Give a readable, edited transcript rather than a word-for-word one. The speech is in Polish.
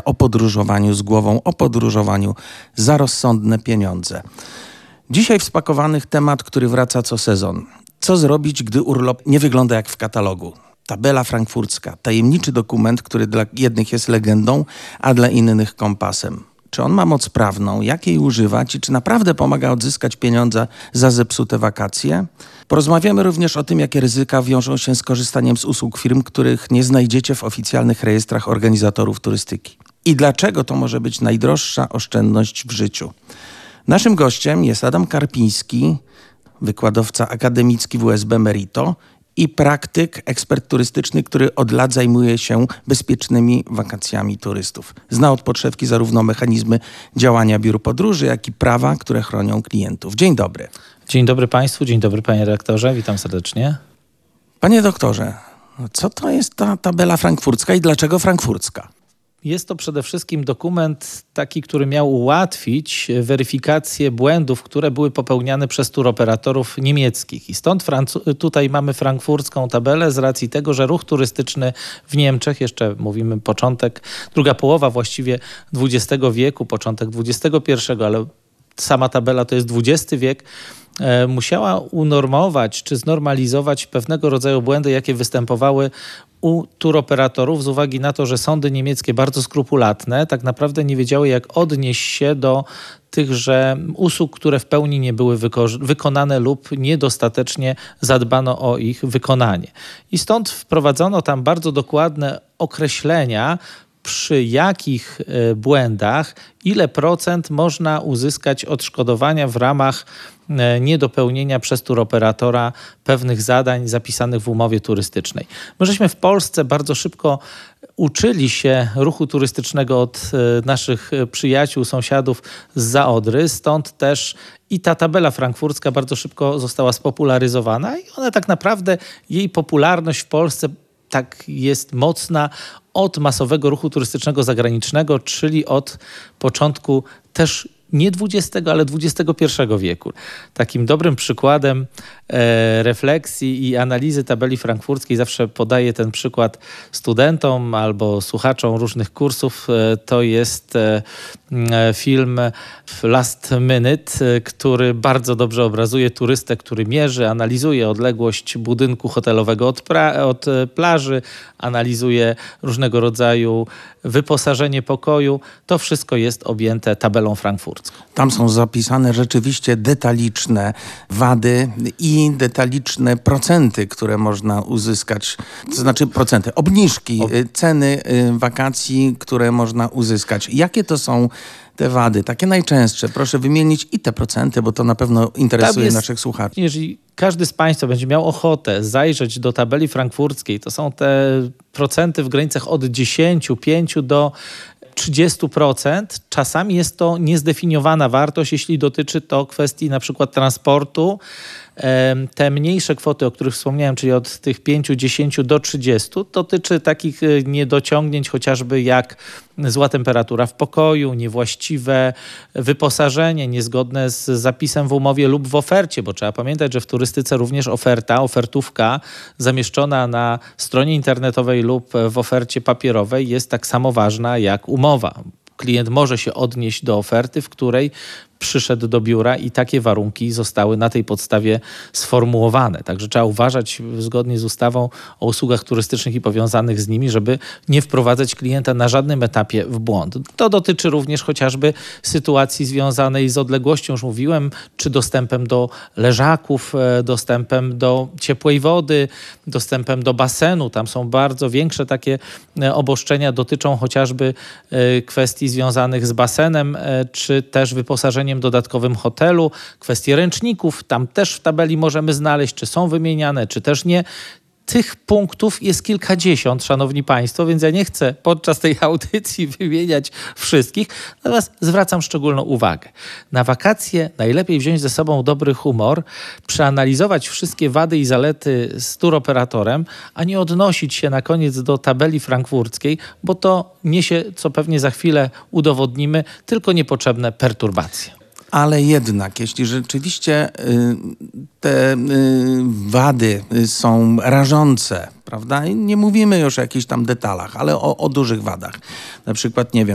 o podróżowaniu z głową, o podróżowaniu za rozsądne pieniądze. Dzisiaj w spakowanych temat, który wraca co sezon. Co zrobić, gdy urlop nie wygląda jak w katalogu? Tabela frankfurcka, tajemniczy dokument, który dla jednych jest legendą, a dla innych kompasem. Czy on ma moc prawną? Jak jej używać? I czy naprawdę pomaga odzyskać pieniądze za zepsute wakacje? Porozmawiamy również o tym, jakie ryzyka wiążą się z korzystaniem z usług firm, których nie znajdziecie w oficjalnych rejestrach organizatorów turystyki. I dlaczego to może być najdroższa oszczędność w życiu? Naszym gościem jest Adam Karpiński, wykładowca akademicki WSB Merito i praktyk, ekspert turystyczny, który od lat zajmuje się bezpiecznymi wakacjami turystów. Zna od podszewki zarówno mechanizmy działania biur podróży, jak i prawa, które chronią klientów. Dzień dobry. Dzień dobry Państwu, dzień dobry Panie redaktorze, witam serdecznie. Panie doktorze, co to jest ta tabela frankfurcka i dlaczego frankfurcka? Jest to przede wszystkim dokument taki, który miał ułatwić weryfikację błędów, które były popełniane przez turoperatorów niemieckich. I stąd tutaj mamy frankfurcką tabelę z racji tego, że ruch turystyczny w Niemczech, jeszcze mówimy początek, druga połowa właściwie XX wieku, początek XXI, ale sama tabela to jest XX wiek, musiała unormować czy znormalizować pewnego rodzaju błędy, jakie występowały u turoperatorów z uwagi na to, że sądy niemieckie bardzo skrupulatne tak naprawdę nie wiedziały, jak odnieść się do tychże usług, które w pełni nie były wykonane lub niedostatecznie zadbano o ich wykonanie. I stąd wprowadzono tam bardzo dokładne określenia, przy jakich błędach, ile procent można uzyskać odszkodowania w ramach niedopełnienia przez turoperatora pewnych zadań zapisanych w umowie turystycznej. My żeśmy w Polsce bardzo szybko uczyli się ruchu turystycznego od naszych przyjaciół, sąsiadów zza Odry, stąd też i ta tabela frankfurcka bardzo szybko została spopularyzowana i ona tak naprawdę, jej popularność w Polsce tak jest mocna od masowego ruchu turystycznego zagranicznego, czyli od początku też nie XX, ale XXI wieku. Takim dobrym przykładem refleksji i analizy tabeli frankfurckiej, zawsze podaję ten przykład studentom albo słuchaczom różnych kursów, to jest film Last Minute, który bardzo dobrze obrazuje turystę, który mierzy, analizuje odległość budynku hotelowego od plaży, analizuje różnego rodzaju wyposażenie pokoju. To wszystko jest objęte tabelą frankfurcką. Tam są zapisane rzeczywiście detaliczne wady i detaliczne procenty, które można uzyskać, to znaczy procenty, obniżki, ceny wakacji, które można uzyskać. Jakie to są te wady, takie najczęstsze? Proszę wymienić i te procenty, bo to na pewno interesuje naszych słuchaczy. Jeżeli każdy z Państwa będzie miał ochotę zajrzeć do tabeli frankfurckiej, to są te procenty w granicach od 10, 5 do 30%. Czasami jest to niezdefiniowana wartość, jeśli dotyczy to kwestii na przykład transportu. Te mniejsze kwoty, o których wspomniałem, czyli od tych 5, 10 do 30, dotyczy takich niedociągnięć chociażby jak zła temperatura w pokoju, niewłaściwe wyposażenie, niezgodne z zapisem w umowie lub w ofercie, bo trzeba pamiętać, że w turystyce również ofertówka zamieszczona na stronie internetowej lub w ofercie papierowej jest tak samo ważna jak umowa. Klient może się odnieść do oferty, w której przyszedł do biura i takie warunki zostały na tej podstawie sformułowane. Także trzeba uważać zgodnie z ustawą o usługach turystycznych i powiązanych z nimi, żeby nie wprowadzać klienta na żadnym etapie w błąd. To dotyczy również chociażby sytuacji związanej z odległością, już mówiłem, czy dostępem do leżaków, dostępem do ciepłej wody, dostępem do basenu. Tam są bardzo większe takie obostrzenia, dotyczą chociażby kwestii związanych z basenem, czy też wyposażeniem dodatkowym hotelu, kwestie ręczników, tam też w tabeli możemy znaleźć, czy są wymieniane, czy też nie. Tych punktów jest kilkadziesiąt, szanowni państwo, więc ja nie chcę podczas tej audycji wymieniać wszystkich, natomiast zwracam szczególną uwagę. Na wakacje najlepiej wziąć ze sobą dobry humor, przeanalizować wszystkie wady i zalety z turoperatorem, a nie odnosić się na koniec do tabeli frankfurckiej, bo to niesie, co pewnie za chwilę udowodnimy, tylko niepotrzebne perturbacje. Ale jednak, jeśli rzeczywiście te wady są rażące, prawda? I nie mówimy już o jakichś tam detalach, ale o dużych wadach. Na przykład, nie wiem,